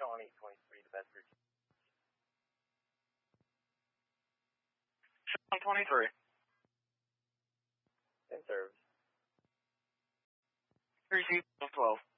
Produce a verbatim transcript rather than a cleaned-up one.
Sean eight twenty-three to Bedford. Sean twenty-three. In service. Receive twelve.